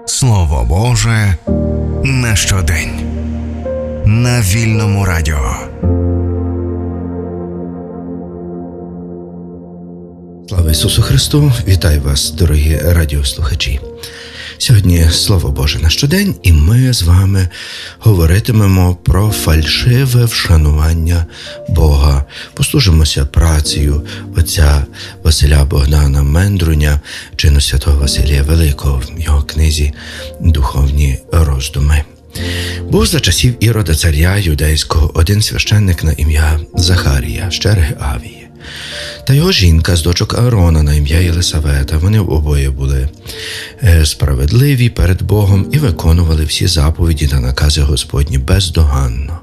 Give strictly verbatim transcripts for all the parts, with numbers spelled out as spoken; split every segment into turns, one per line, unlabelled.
Слово Боже на щодень. На Вільному радіо.
Слава Ісусу Христу! Вітаю вас, дорогі радіослухачі! Сьогодні Слово Боже на щодень, і ми з вами говоритимемо про фальшиве вшанування Бога. Послужимося працею отця Василя Богдана Мендруня, чину святого Василія Великого в його книзі «Духовні роздуми». Був за часів Ірода царя юдейського один священник на ім'я Захарія з черги Авії. Та його жінка з дочок Аарона на ім'я Єлисавета. Вони обоє були справедливі перед Богом і виконували всі заповіді та накази Господні бездоганно.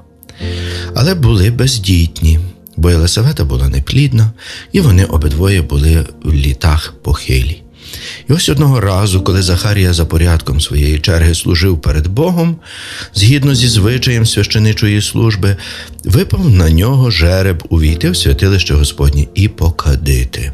Але були бездітні, бо Єлисавета була неплідна, і вони обидвоє були в літах похилі. І ось одного разу, коли Захарія за порядком своєї черги служив перед Богом, згідно зі звичаєм священичої служби, випав на нього жереб увійти в святилище Господнє і покадити.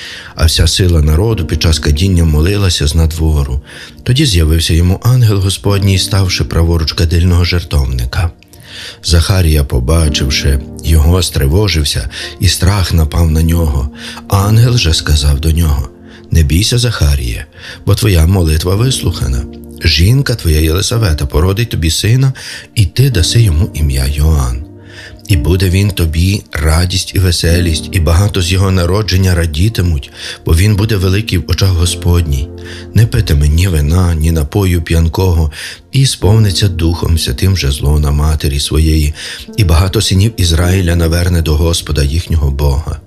А вся сила народу під час кадіння молилася з надвору. Тоді з'явився йому ангел Господній, ставши праворуч кадильного жертовника. Захарія, побачивши його, стривожився, і страх напав на нього. Ангел же сказав до нього: «Не бійся, Захаріє, бо твоя молитва вислухана. Жінка твоя Єлисавета породить тобі сина, і ти даси йому ім'я Йоанн. І буде він тобі радість і веселість, і багато з його народження радітимуть, бо він буде великий в очах Господній. Не питиме ні вина, ні напою п'янкого, і сповниться Духом Святим же зло на матері своєї, і багато синів Ізраїля наверне до Господа їхнього Бога.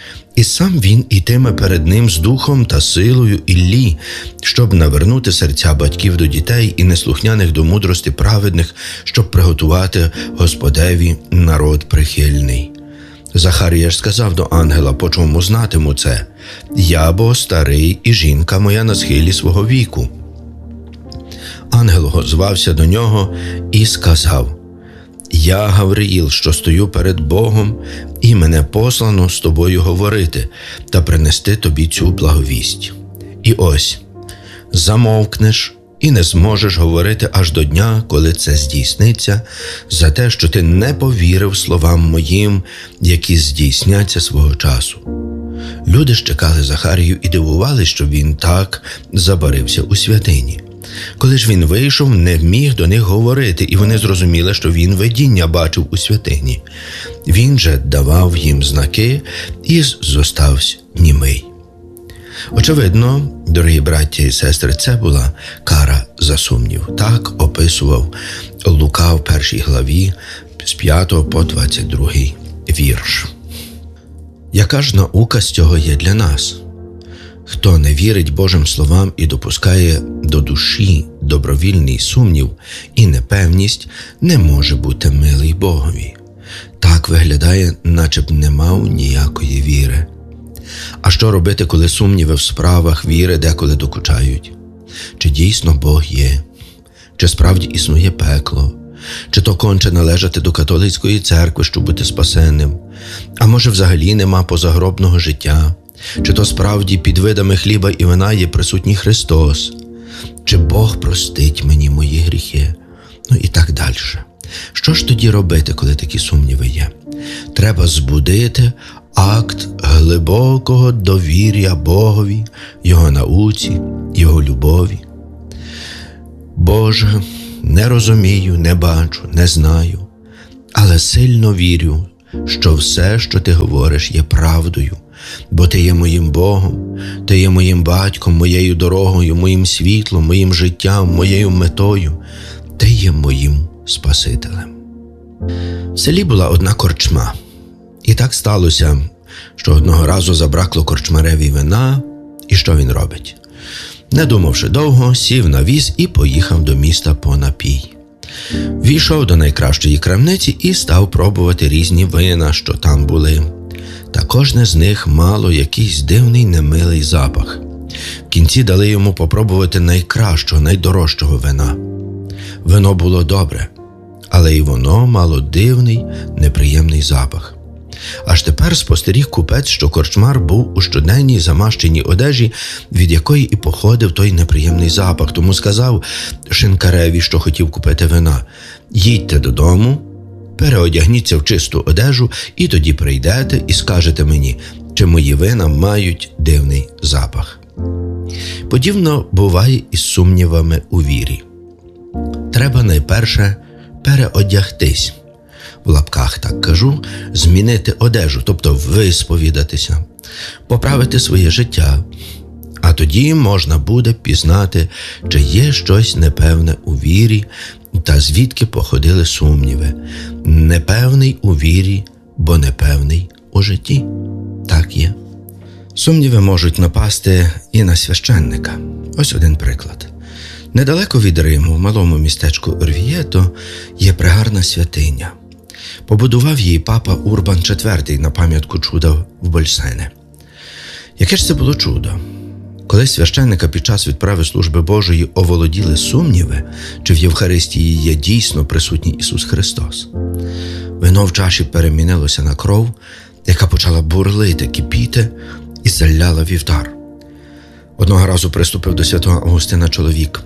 І сам він ітиме перед ним з духом та силою Іллі, щоб навернути серця батьків до дітей і неслухняних до мудрости праведних, щоб приготувати Господеві народ прихильний». Захарія ж сказав до ангела: «По чому знатиму це? Я бо старий, і жінка моя на схилі свого віку». Ангел озвався до нього і сказав: «Я Гавриїл, що стою перед Богом, і мене послано з тобою говорити та принести тобі цю благовість. І ось, замовкнеш і не зможеш говорити аж до дня, коли це здійсниться, за те, що ти не повірив словам моїм, які здійсняться свого часу». Люди ж чекали Захарію і дивували, що він так забарився у святині. Коли ж він вийшов, не міг до них говорити, і вони зрозуміли, що він видіння бачив у святині. Він же давав їм знаки і зостався німий. Очевидно, дорогі браття і сестри, це була кара за сумнів. Так описував Лука в першій главі з п'ятого по двадцять другий вірш. Яка ж наука з цього є для нас? Хто не вірить Божим словам і допускає до душі добровільний сумнів і непевність, не може бути милий Богові. Так виглядає, наче б не мав ніякої віри. А що робити, коли сумніви в справах віри деколи докучають? Чи дійсно Бог є? Чи справді існує пекло? Чи то конче належати до католицької церкви, щоб бути спасенним? А може взагалі нема позагробного життя? Чи то справді під видами хліба і вина є присутній Христос? Чи Бог простить мені мої гріхи? Ну і так далі. Що ж тоді робити, коли такі сумніви є? Треба збудити акт глибокого довір'я Богові, Його науці, Його любові. Боже, не розумію, не бачу, не знаю, але сильно вірю, що все, що ти говориш, є правдою, бо ти є моїм Богом, ти є моїм батьком, моєю дорогою, моїм світлом, моїм життям, моєю метою, ти є моїм Спасителем. В селі була одна корчма, і так сталося, що одного разу забракло корчмареві вина, і що він робить? Не думавши довго, сів на віз і поїхав до міста по напій. Війшов до найкращої крамниці і став пробувати різні вина, що там були. Та кожне з них мало якийсь дивний немилий запах. В кінці дали йому попробувати найкращого, найдорожчого вина. Вино було добре, але й воно мало дивний, неприємний запах. Аж тепер спостеріг купець, що корчмар був у щоденній замащеній одежі, від якої і походив той неприємний запах. Тому сказав шинкареві, що хотів купити вина: «Їдьте додому, переодягніться в чисту одежу, і тоді прийдете і скажете мені, чи мої вина мають дивний запах». Подібно буває із сумнівами у вірі. Треба найперше переодягтись, в лапках так кажу, змінити одежу, тобто висповідатися, поправити своє життя, а тоді можна буде пізнати, чи є щось непевне у вірі та звідки походили сумніви. Непевний у вірі, бо непевний у житті. Так є. Сумніви можуть напасти і на священника. Ось один приклад. Недалеко від Риму, в малому містечку Орвієто, є прегарна святиня. Побудував її папа Урбан четвертий на пам'ятку чуда в Больсене. Яке ж це було чудо? Коли священника під час відправи служби Божої оволоділи сумніви, чи в Євхаристії є дійсно присутній Ісус Христос, вино в чаші перемінилося на кров, яка почала бурлити, кипіти і заляла вівтар. Одного разу приступив до святого Августина чоловік: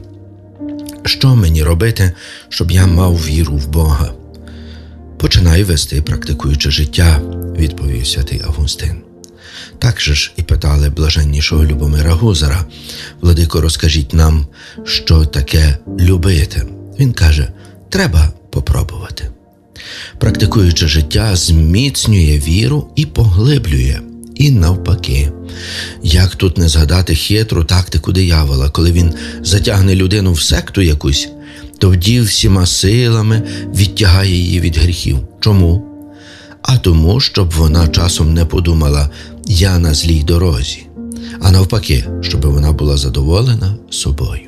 «Що мені робити, щоб я мав віру в Бога?» «Починай вести практикуюче життя», – відповів святий Августин. Так же ж і питали блаженнішого Любомира Гузара: «Владико, розкажіть нам, що таке любити?» Він каже: «Треба попробувати». Практикуюче життя зміцнює віру і поглиблює. І навпаки. Як тут не згадати хитру тактику диявола, коли він затягне людину в секту якусь, тоді всіма силами відтягає її від гріхів. Чому? А тому, щоб вона часом не подумала: «Я на злій дорозі», а навпаки, щоб вона була задоволена собою.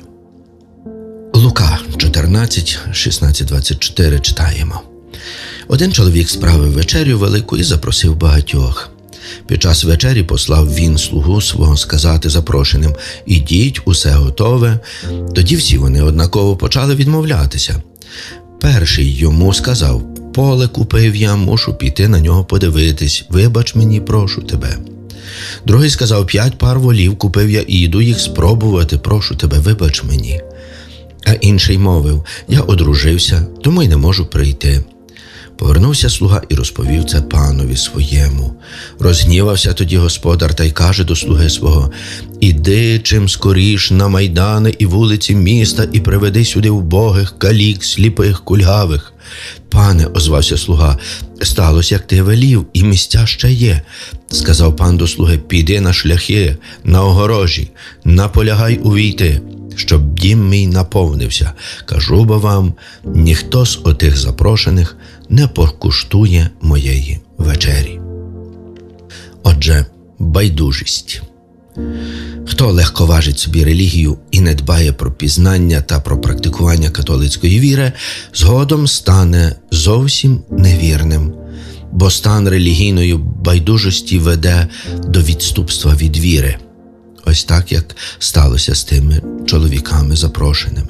Лука чотирнадцять, шістнадцять, двадцять чотири читаємо. Один чоловік справив вечерю велику і запросив багатьох. Під час вечері послав він слугу свого сказати запрошеним: «Ідіть, усе готове». Тоді всі вони однаково почали відмовлятися. Перший йому сказав: «Поле купив я, мушу піти на нього подивитись, вибач мені, прошу тебе». Другий сказав: «П'ять пар волів купив я і йду їх спробувати, прошу тебе, вибач мені». А інший мовив: «Я одружився, тому й не можу прийти». Повернувся слуга і розповів це панові своєму. Розгнівався тоді господар та й каже до слуги свого: «Іди чим скоріш на майдани і вулиці міста і приведи сюди вбогих, калік, сліпих, кульгавих». «Пане», – озвався слуга, – «сталося, як ти велів, і місця ще є». Сказав пан до слуги: «Піди на шляхи, на огорожі, наполягай увійти, щоб дім мій наповнився. Кажу бо вам, ніхто з отих запрошених не покуштує моєї вечері». Отже, байдужість. Хто легковажить собі релігію і не дбає про пізнання та про практикування католицької віри, згодом стане зовсім невірним, бо стан релігійної байдужості веде до відступства від віри. Ось так, як сталося з тими чоловіками запрошеними.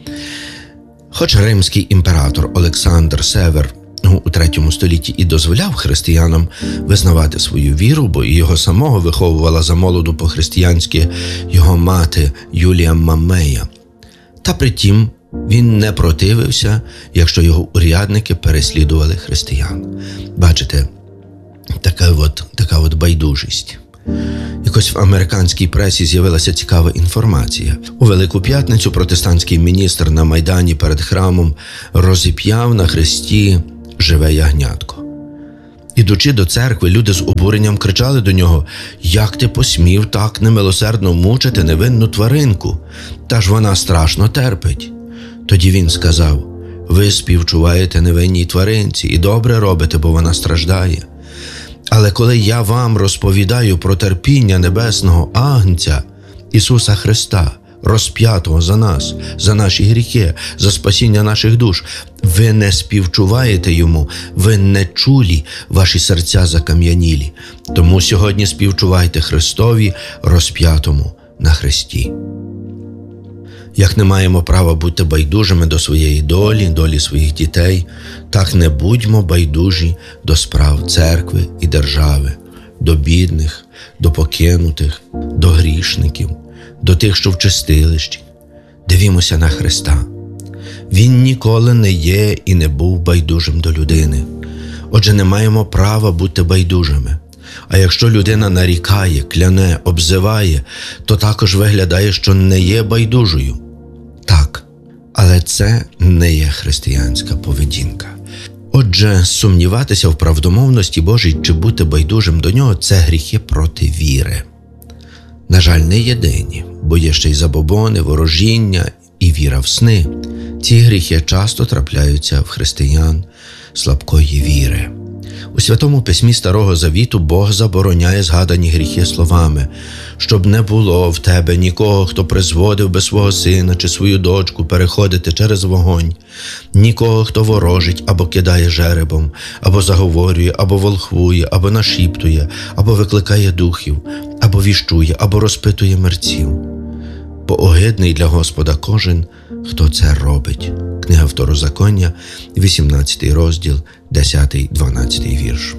Хоч римський імператор Олександр Север у третьому столітті і дозволяв християнам визнавати свою віру, бо і його самого виховувала замолоду по-християнськи його мати Юлія Мамея. Та притім він не противився, якщо його урядники переслідували християн. Бачите, така от, така от байдужість. Якось в американській пресі з'явилася цікава інформація. У Велику П'ятницю протестантський міністр на Майдані перед храмом розіп'яв на хресті живе ягнятко. Ідучи до церкви, люди з обуренням кричали до нього: «Як ти посмів так немилосердно мучити невинну тваринку? Та ж вона страшно терпить». Тоді він сказав: «Ви співчуваєте невинній тваринці і добре робите, бо вона страждає. Але коли я вам розповідаю про терпіння небесного Агнця, Ісуса Христа, розп'ятого за нас, за наші гріхи, за спасіння наших душ, ви не співчуваєте Йому, ви не чулі, ваші серця закам'янілі. Тому сьогодні співчувайте Христові, розп'ятому на хресті». Як не маємо права бути байдужими до своєї долі, долі своїх дітей, так не будьмо байдужі до справ церкви і держави, до бідних, до покинутих, до грішників, до тих, що в чистилищі. Дивімося на Христа. Він ніколи не є і не був байдужим до людини. Отже, не маємо права бути байдужими. А якщо людина нарікає, кляне, обзиває, то також виглядає, що не є байдужою. Так, але це не є християнська поведінка. Отже, сумніватися в правдомовності Божій чи бути байдужим до Нього – це гріхи проти віри. На жаль, не єдині, бо є ще й забобони, ворожіння і віра в сни. Ці гріхи часто трапляються в християн слабкої віри. У Святому Письмі Старого Завіту Бог забороняє згадані гріхи словами: «Щоб не було в тебе нікого, хто призводив би свого сина чи свою дочку переходити через вогонь, нікого, хто ворожить або кидає жеребом, або заговорює, або волхвує, або нашіптує, або викликає духів, або віщує, або розпитує мерців. Бо огидний для Господа кожен, хто це робить». Книга Второзаконня, вісімнадцятий розділ, десятий-дванадцятий вірш.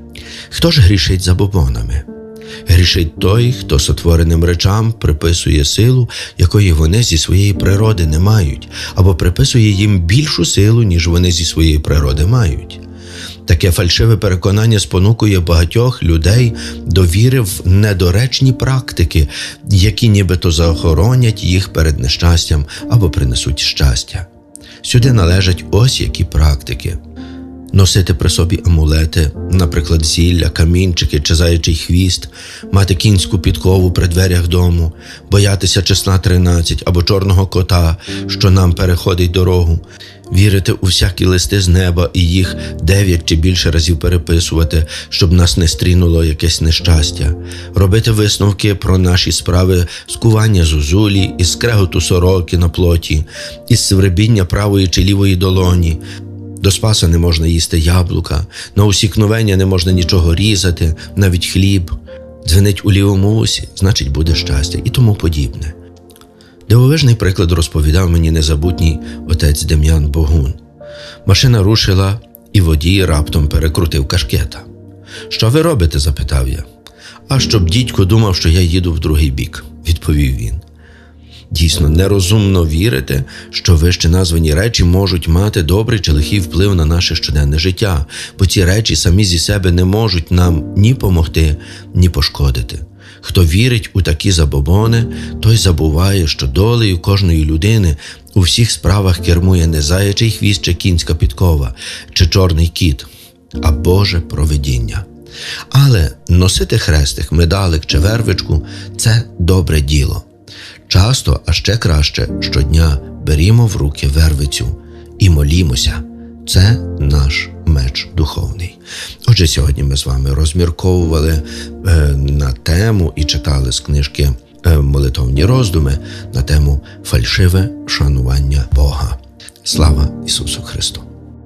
Хто ж грішить забобонами? Грішить той, хто сотвореним речам приписує силу, якої вони зі своєї природи не мають, або приписує їм більшу силу, ніж вони зі своєї природи мають. Таке фальшиве переконання спонукує багатьох людей до віри в недоречні практики, які нібито заохоронять їх перед нещастям або принесуть щастя. Сюди належать ось які практики. Носити при собі амулети, наприклад, зілля, камінчики чи заячий хвіст, мати кінську підкову при дверях дому, боятися числа тринадцять або чорного кота, що нам переходить дорогу, вірити у всякі листи з неба і їх дев'ять чи більше разів переписувати, щоб нас не стрінуло якесь нещастя, робити висновки про наші справи з кування зозулі, із скреготу сороки на плоті, із свиребіння правої чи лівої долоні. До Спаса не можна їсти яблука, на усікновення не можна нічого різати, навіть хліб. Дзвенить у лівому вусі, значить буде щастя і тому подібне. Дивовижний приклад розповідав мені незабутній отець Дем'ян Богун. Машина рушила, і водій раптом перекрутив кашкета. «Що ви робите?» – запитав я. «А щоб дідько думав, що я їду в другий бік», – відповів він. Дійсно, нерозумно вірити, що вище названі речі можуть мати добрий чи лихий вплив на наше щоденне життя, бо ці речі самі зі себе не можуть нам ні помогти, ні пошкодити. Хто вірить у такі забобони, той забуває, що долею кожної людини у всіх справах кермує не заячий хвіст чи кінська підкова, чи чорний кіт, а Боже провидіння. Але носити хрестик, медалик чи вервичку – це добре діло. Часто, а ще краще, щодня берімо в руки вервицю і молімося. Це наш меч духовний. Отже, сьогодні ми з вами розмірковували е, на тему і читали з книжки е, молитовні роздуми на тему «Фальшиве шанування Бога». Слава Ісусу Христу!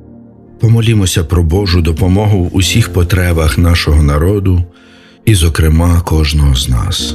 Помолімося про Божу допомогу в усіх потребах нашого народу і, зокрема, кожного з нас.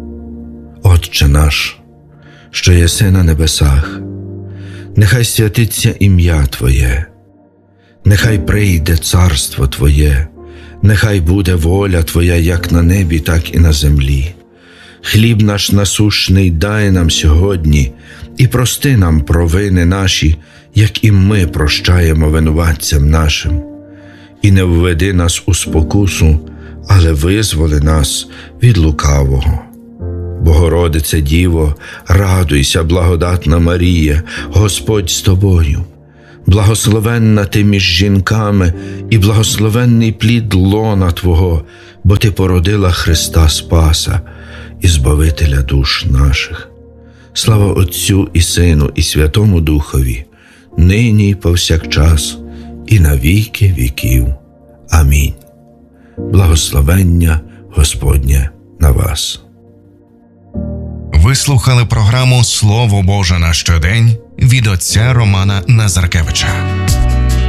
Отче наш, що єси на небесах, нехай святиться ім'я Твоє, нехай прийде царство Твоє, нехай буде воля Твоя як на небі, так і на землі. Хліб наш насущний дай нам сьогодні і прости нам провини наші, як і ми прощаємо винуватцям нашим. І не введи нас у спокусу, але визволи нас від лукавого. Богородице Діво, радуйся, благодатна Марія, Господь з тобою. Благословенна ти між жінками і благословенний плід лона Твого, бо ти породила Христа Спаса і Збавителя душ наших. Слава Отцю і Сину і Святому Духові, нині і повсякчас, і на віки віків. Амінь. Благословення Господнє на вас.
Ви слухали програму «Слово Боже на щодень» від отця Романа Назаркевича.